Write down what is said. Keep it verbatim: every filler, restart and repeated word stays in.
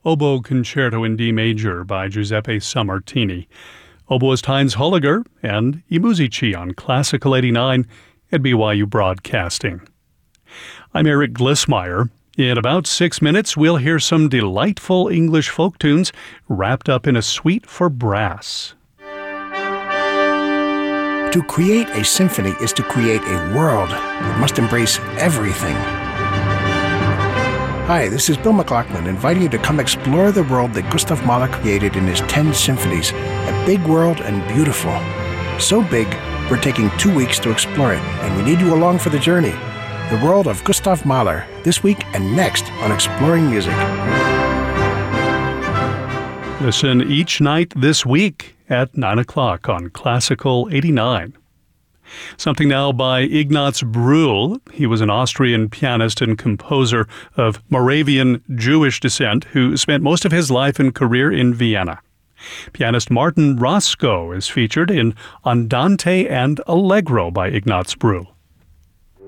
Oboe Concerto in D Major by Giuseppe Sammartini. Oboist Heinz Holliger and I Musici on Classical eighty-nine at B Y U Broadcasting. I'm Eric Glissmeyer. In about six minutes, we'll hear some delightful English folk tunes wrapped up in a suite for brass. To create a symphony is to create a world that must embrace everything. Hi, this is Bill McLaughlin inviting you to come explore the world that Gustav Mahler created in his ten symphonies. A big world and beautiful. So big, we're taking two weeks to explore it, and we need you along for the journey. The world of Gustav Mahler, this week and next on Exploring Music. Listen each night this week at nine o'clock on Classical eighty-nine. Something now by Ignaz Brühl. He was an Austrian pianist and composer of Moravian Jewish descent who spent most of his life and career in Vienna. Pianist Martin Roscoe is featured in Andante and Allegro by Ignaz Brühl.